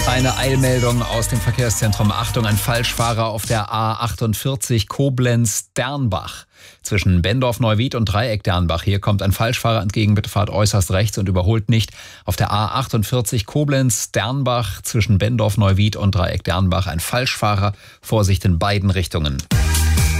Eine Eilmeldung aus dem Verkehrszentrum. Achtung, ein Falschfahrer auf der A48 Koblenz-Dernbach. Zwischen Bendorf-Neuwied und Dreieck-Dernbach. Hier kommt ein Falschfahrer entgegen. Bitte fahrt äußerst rechts und überholt nicht. Auf der A48 Koblenz-Dernbach zwischen Bendorf-Neuwied und Dreieck-Dernbach. Ein Falschfahrer. Vorsicht in beiden Richtungen.